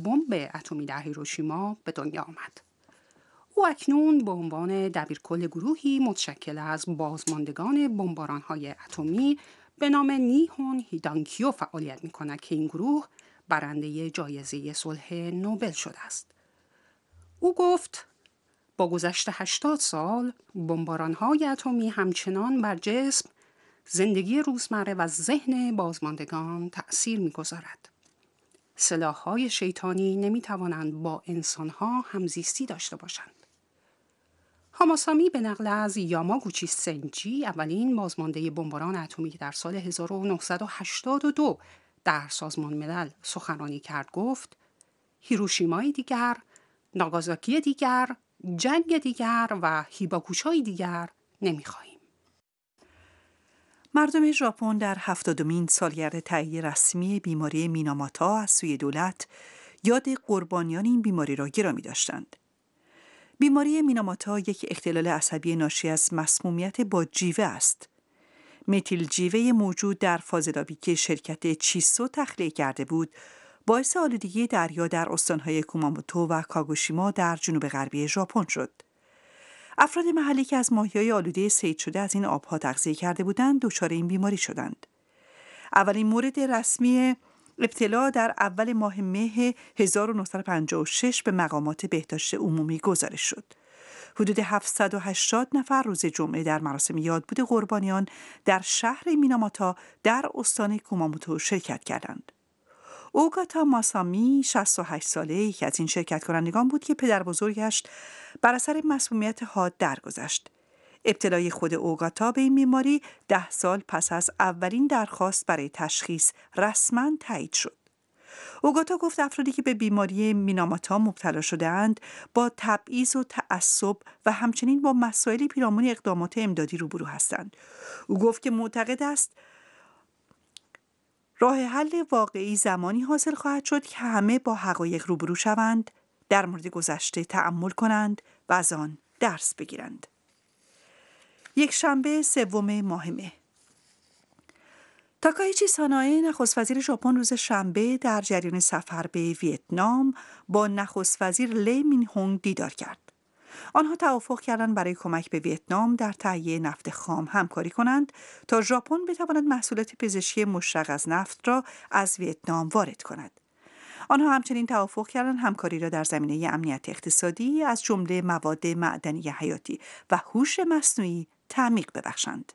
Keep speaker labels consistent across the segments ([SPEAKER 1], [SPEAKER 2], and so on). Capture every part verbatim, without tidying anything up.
[SPEAKER 1] بمب اتمی در هیروشیما به دنیا آمد. او اکنون به عنوان دبیرکل گروهی متشکل از بازماندگان بمباران‌های اتمی به نام نیهون هیدانکیو فعالیت می‌کند که این گروه برنده جایزه صلح نوبل شده است. او گفت با گذشت هشتاد سال بمباران‌های اتمی همچنان بر جسم، زندگی روزمره و ذهن بازماندگان تأثیر می‌گذارد. سلاح‌های شیطانی نمی‌توانند با انسان‌ها همزیستی داشته باشند. هاماسامی به نقل از یاماگوچی سنجی، اولین بازمانده بمباران اتمی که در سال هزار و نهصد و هشتاد و دو در سازمان ملل سخنرانی کرد، گفت هیروشیمای دیگر، ناگازاکی دیگر، جنگ دیگر و هیباکوشای دیگر نمی‌خواهیم.
[SPEAKER 2] مردم ژاپن در هفتادمین سالگرد تایید رسمی بیماری میناماتا از سوی دولت یاد قربانیان این بیماری را گرامی داشتند. بیماری میناماتا یک اختلال عصبی ناشی از مسمومیت با جیوه است. متیل جیوه موجود در فاضلابی که شرکت چیسو تخلیه کرده بود، باعث آلودگی دریا در استانهای کوماموتو و کاگوشیما در جنوب غربی ژاپن شد. افراد محلی که از ماهی‌های آلوده صید شده از این آبها تغذیه کرده بودند، دچار این بیماری شدند. اولین مورد رسمی ابتلا در اول ماه مه هزار و نهصد و پنجاه و شش به مقامات بهداشت عمومی گزارش شد. حدود هفتصد و هشتاد نفر روز جمعه در مراسم یادبود قربانیان در شهر میناماتا در استان کوماموتو شرکت کردند. اوگاتا ماسامی، شصت و هشت ساله، یکی از این شرکت کنندگان بود که پدر بزرگش بر اثر مسمومیت حاد درگذشت. ابتلای خود اوگاتا به این بیماری ده سال پس از اولین درخواست برای تشخیص رسما تایید شد. اوگاتا گفت افرادی که به بیماری میناماتا مبتلا شده‌اند با تبعیض و تعصب و همچنین با مسائل پیرامون اقدامات امدادی روبرو هستند. او گفت که معتقد است راه حل واقعی زمانی حاصل خواهد شد که همه با حقایق روبرو شوند، در مورد گذشته تأمل کنند و از آن درس بگیرند. یک شنبه سوم ماه مه، تاکایچی سانائه، نخست وزیر ژاپن، روز شنبه در جریان سفر به ویتنام با نخست وزیر لی مین هونگ دیدار کرد. آنها توافق کردند برای کمک به ویتنام در تهیه نفت خام همکاری کنند تا ژاپن بتواند محصولات پزشکی مشتق از نفت را از ویتنام وارد کند. آنها همچنین توافق کردند همکاری را در زمینه امنیت اقتصادی از جمله مواد معدنی حیاتی و هوش مصنوعی تعمیق ببخشند.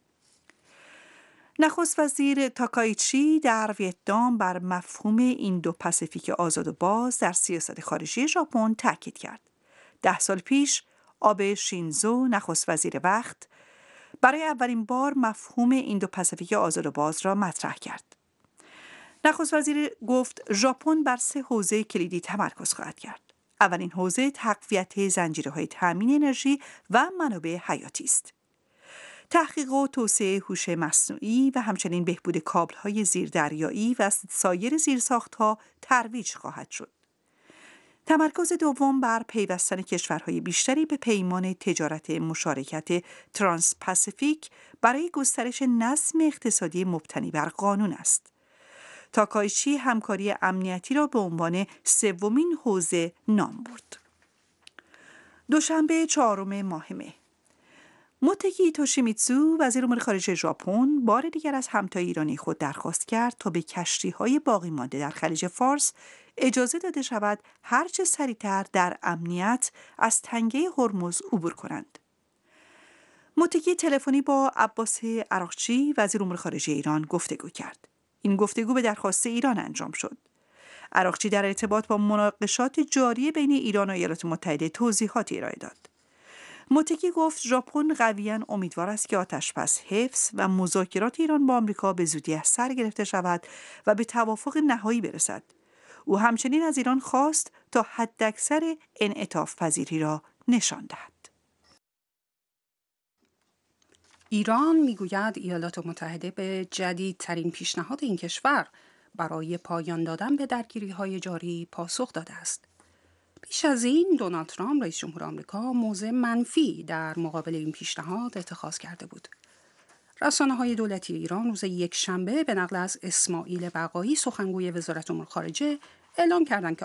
[SPEAKER 2] نخست وزیر تاکایچی در ویتنام بر مفهوم ایندو پاسیفیک آزاد و باز در سیاست خارجی ژاپن تاکید کرد. ده سال پیش آبه شینزو، نخست وزیر وقت، برای اولین بار مفهوم ایندو پاسیفیک آزاد و باز را مطرح کرد. نخست وزیر گفت ژاپن بر سه حوزه کلیدی تمرکز خواهد کرد. اولین حوزه تقویت زنجیره‌های تامین انرژی و منابع حیاتی است. تحقیق و توسعه هوش مصنوعی و همچنین بهبود کابل‌های زیردریایی و سایر زیرساخت‌ها ترویج خواهد شد. تمرکز دوم بر پیوستن کشورهای بیشتری به پیمان تجارت مشارکت ترانس پاسیفیک برای گسترش نظم اقتصادی مبتنی بر قانون است. تاکایچی همکاری امنیتی را به عنوان سومین حوزه نام برد. دوشنبه چهارم ماه مه، موتگی توشیمیتسو، وزیر امور خارجه ژاپن، بار دیگر از همتای ایرانی خود درخواست کرد تا به کشتی‌های باقی مانده در خلیج فارس اجازه داده شود هر چه سریعتر در امنیت از تنگه هرمز عبور کنند. موتگی تلفنی با عباس عراقچی، وزیر امور خارجه ایران، گفتگو کرد. این گفتگو به درخواست ایران انجام شد. عراقچی در ارتباط با مناقشات جاری بین ایران و ایالات متحده توضیحاتی ارائه داد. موتگی گفت ژاپن قویاً امیدوار است که آتش‌بس حفظ و مذاکرات ایران با آمریکا به زودی از سر گرفته شود و به توافق نهایی برسد. او همچنین از ایران خواست تا حداکثر انعطاف پذیری را نشان دهد.
[SPEAKER 1] ایران میگوید ایالات متحده به جدیدترین پیشنهاد این کشور برای پایان دادن به درگیری‌های جاری پاسخ داده است. پیش از این دونالد ترامپ رئیس جمهور آمریکا موضع منفی در مقابل این پیشنهاد اتخاذ کرده بود. رسانه‌های دولتی ایران روز یک شنبه به نقل از اسماعیل بقایی، سخنگوی وزارت امور خارجه، اعلام کردند که